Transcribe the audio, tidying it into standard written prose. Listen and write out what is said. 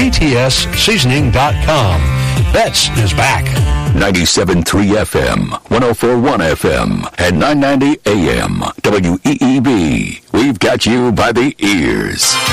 btsseasoning.com. Betts is back. 97.3 FM, 104.1 FM, and 990 AM. WEEB. We've got you by the ears.